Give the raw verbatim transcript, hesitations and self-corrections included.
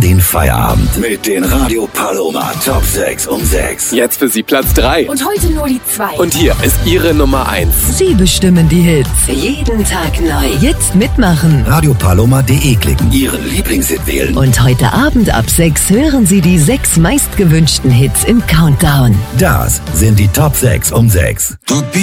den Feierabend mit den Radio Paloma Top sechs um sechs. Jetzt für Sie Platz drei. Und heute nur die zwei. Und hier ist Ihre Nummer eins. Sie bestimmen die Hits. Jeden Tag neu. Jetzt mitmachen. radio paloma punkt de klicken. Ihren Lieblingshit wählen. Und heute Abend ab sechs hören Sie die sechs meistgewünschten Hits im Countdown. Das sind die Top sechs um sechs.